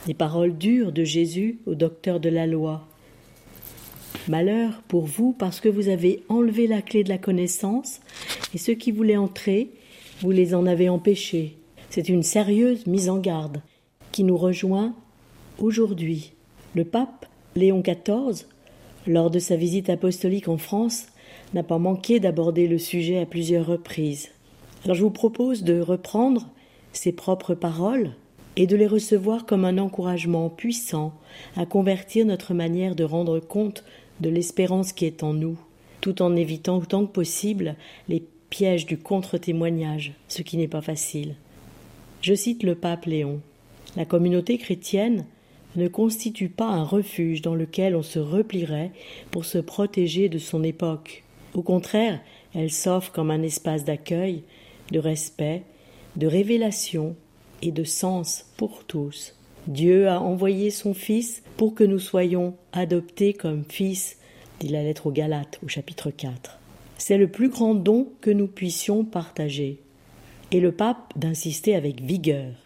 Les paroles dures de Jésus au docteur de la loi. Malheur pour vous parce que vous avez enlevé la clé de la connaissance et ceux qui voulaient entrer, vous les en avez empêchés. C'est une sérieuse mise en garde qui nous rejoint aujourd'hui. Le pape Léon XIV, lors de sa visite apostolique en France, n'a pas manqué d'aborder le sujet à plusieurs reprises. Alors je vous propose de reprendre ses propres paroles et de les recevoir comme un encouragement puissant à convertir notre manière de rendre compte de l'espérance qui est en nous, tout en évitant autant que possible les pièges du contre-témoignage, ce qui n'est pas facile. Je cite le pape Léon. « La communauté chrétienne ne constitue pas un refuge dans lequel on se replierait pour se protéger de son époque. Au contraire, elle s'offre comme un espace d'accueil, de respect, de révélation et de sens pour tous. Dieu a envoyé son Fils pour que nous soyons adoptés comme fils, dit la lettre aux Galates au chapitre 4. C'est le plus grand don que nous puissions partager. Et le pape d'insister avec vigueur.